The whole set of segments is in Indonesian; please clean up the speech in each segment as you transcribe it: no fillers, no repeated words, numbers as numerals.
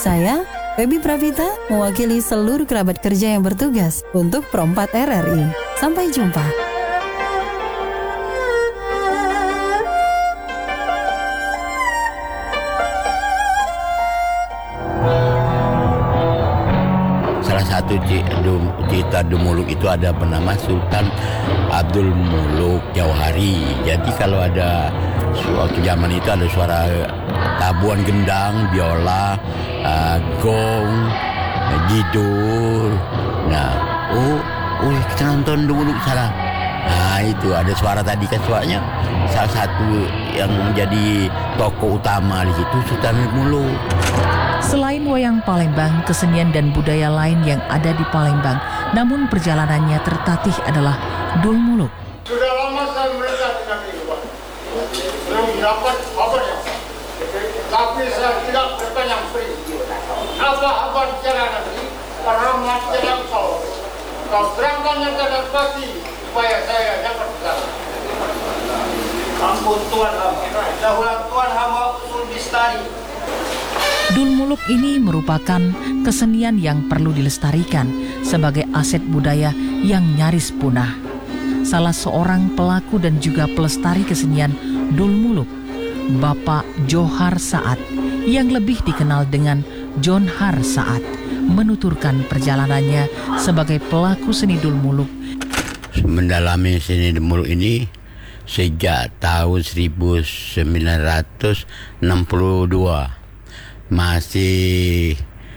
Saya, Baby Pravita, mewakili seluruh kerabat kerja yang bertugas untuk Pro 4 RRI. Sampai jumpa. Salah satu cerita Dumuluk itu ada bernama Sultan Abdul Muluk Jauhari. Jadi kalau ada waktu zaman itu ada suara tabuhan gendang, biola, gong, gidur. Nah, kita nonton Dumuluk sekarang. Nah itu ada suara tadi kan, suaranya salah satu yang menjadi tokoh utama di situ Sultan Abdul Muluk. Selain wayang Palembang, kesenian dan budaya lain yang ada di Palembang, namun perjalanannya tertatih adalah Dulmuluk. Sudah lama saya melihat dengan ini, Pak. Belum dapat kabarnya. Tapi saya tidak bertanya free. Apa kabar jalan nanti? Rahmat jalan kau. Kau terangkan yang kadang pasti supaya saya dapat jalan. Ampun Tuhan hamba. Dahulu Tuhan hamba usul bistari. Dulmuluk ini merupakan kesenian yang perlu dilestarikan sebagai aset budaya yang nyaris punah. Salah seorang pelaku dan juga pelestari kesenian Dulmuluk, Bapak Johar Saad, yang lebih dikenal dengan John Har Saad, menuturkan perjalanannya sebagai pelaku seni Dulmuluk. Mendalami seni Dulmuluk ini sejak tahun 1962. Masih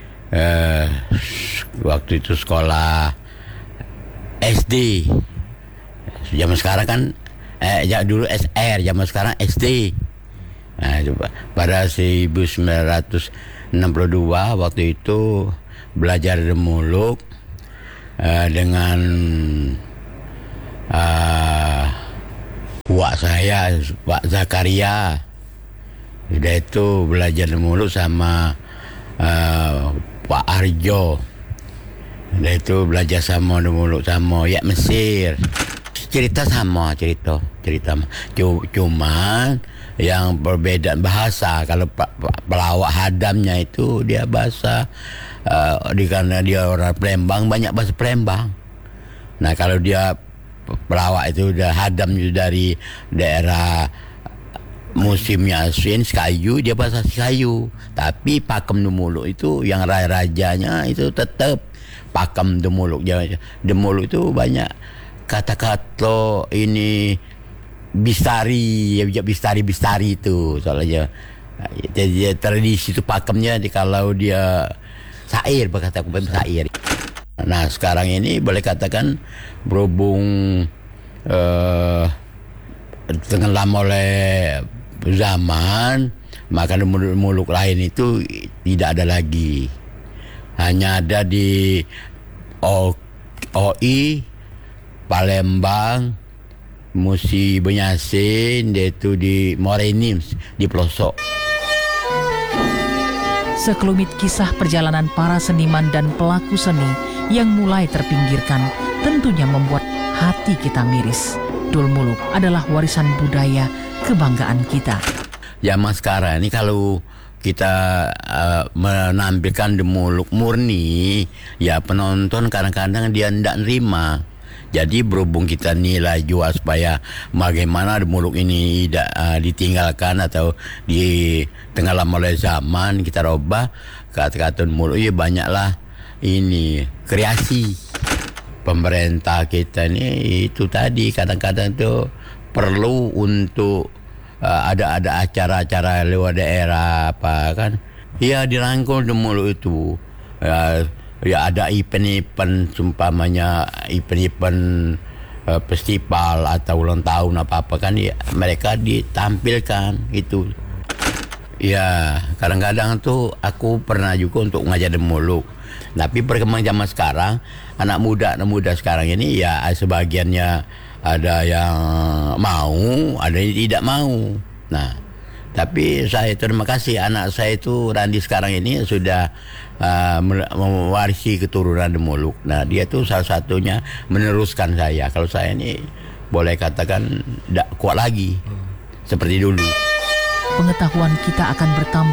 waktu itu sekolah SD. Zaman sekarang kan dulu SR, zaman sekarang SD. Nah, pada 1962 waktu itu belajar Dumuluk dengan wak saya, Pak Zakaria. Udah itu belajar Dumuluk sama Pak Arjo. Udah itu belajar sama Dumuluk sama ya Mesir. Cerita. Cuman yang perbedaan bahasa. Kalau pelawak hadamnya itu dia bahasa karena dia orang Palembang, banyak bahasa Palembang. Nah kalau dia pelawak itu udah hadam dari daerah musimnya Aswin, Sekayu, dia bahasa Sekayu. Tapi pakem Dumuluk itu yang rajanya itu tetap pakem Dumuluk. Dumuluk itu banyak kata-kata ini bistari itu soalnya. Jadi tradisi itu pakemnya kalau dia syair, berkata syair. Nah sekarang ini boleh katakan berhubung tenggelam oleh zaman, maka Dumuluk lain itu tidak ada lagi. Hanya ada di OI, Palembang, Musi Benyasin, yaitu di Morenims, di pelosok. Sekelumit kisah perjalanan para seniman dan pelaku seni yang mulai terpinggirkan tentunya membuat hati kita miris. Dulmuluk adalah warisan budaya kebanggaan kita. Zaman sekarang ini kalau kita menampilkan Dumuluk murni, ya penonton kadang-kadang dia tidak nerima. Jadi berhubung kita nilai jual supaya bagaimana Dumuluk ini tidak ditinggalkan atau ditenggelam oleh zaman, kita robah kata-kata Dumuluk ya banyaklah ini kreasi. Pemerintah kita ini itu tadi kadang-kadang tuh perlu untuk ada acara-acara luar daerah apa kan, ya dirangkul Dumuluk itu. Ya ada event-event, sumpamanya event-event festival atau ulang tahun apa-apa kan, ya mereka ditampilkan itu. Ya kadang-kadang tuh aku pernah juga untuk ngajar Dumuluk. Tapi perkembangan zaman sekarang, anak muda sekarang ini ya sebagiannya ada yang mau, ada yang tidak mau. Nah, tapi saya terima kasih anak saya itu Randi sekarang ini sudah mewarisi keturunan Dumuluk. Nah, dia tuh salah satunya meneruskan saya. Kalau saya ini boleh katakan tidak kuat lagi seperti dulu. Pengetahuan kita akan bertambah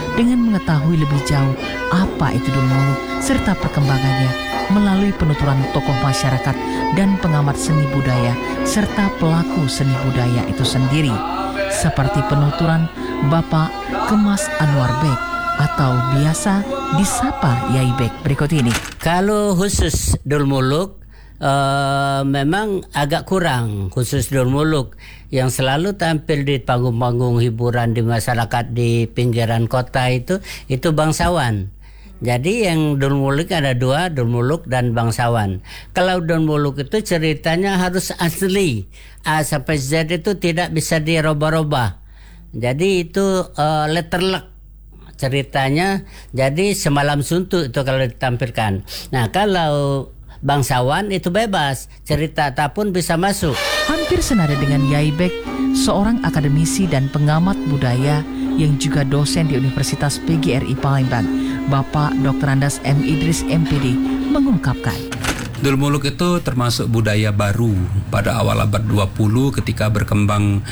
dengan mengetahui lebih jauh apa itu Dulmuluk serta perkembangannya melalui penuturan tokoh masyarakat dan pengamat seni budaya serta pelaku seni budaya itu sendiri, seperti penuturan Bapak Kemas Anwar Bek atau biasa disapa Yai Bek berikut ini. Kalau khusus Dulmuluk memang agak kurang, khusus Dulmuluk yang selalu tampil di panggung-panggung hiburan di masyarakat di pinggiran kota itu bangsawan. Jadi yang Dulmuluk ada dua, Dulmuluk dan bangsawan. Kalau Dulmuluk itu ceritanya harus asli, A sampai Z itu tidak bisa dirubah-rubah. Jadi itu letterlock ceritanya, jadi semalam suntuk itu kalau ditampilkan. Nah kalau bangsawan itu bebas, cerita apapun bisa masuk. Hampir senada dengan Yai Bek, seorang akademisi dan pengamat budaya yang juga dosen di Universitas PGRI Palembang, Bapak Dr. Andas M. Idris MPD mengungkapkan. Dulmuluk itu termasuk budaya baru pada awal abad 20 ketika berkembang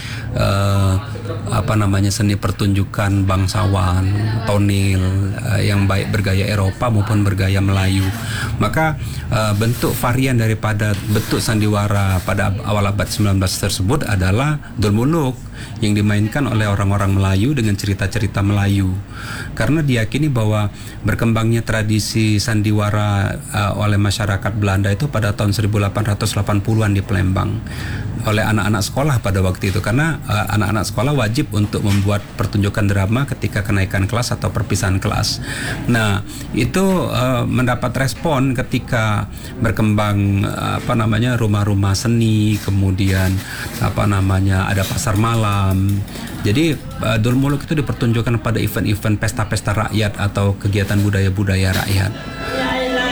seni pertunjukan bangsawan, tonil yang baik bergaya Eropa maupun bergaya Melayu. Maka bentuk varian daripada bentuk sandiwara pada awal abad 19 tersebut adalah Dulmuluk yang dimainkan oleh orang-orang Melayu dengan cerita-cerita Melayu. Karena diyakini bahwa berkembangnya tradisi sandiwara oleh masyarakat Belanda itu pada tahun 1880-an di Palembang oleh anak-anak sekolah pada waktu itu, karena anak-anak sekolah wajib untuk membuat pertunjukan drama ketika kenaikan kelas atau perpisahan kelas. Nah, itu mendapat respon ketika berkembang rumah-rumah seni, kemudian ada pasar malam. Jadi Dulmuluk itu dipertunjukkan pada event-event pesta-pesta rakyat atau kegiatan budaya-budaya rakyat.